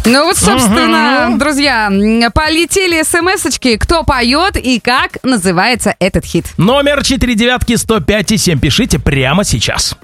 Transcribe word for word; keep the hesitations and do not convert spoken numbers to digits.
Ну вот, собственно, угу. друзья, полетели смс-очки, кто поет и как называется этот хит. Номер четыре девятки сто пять и семь пишите прямо сейчас.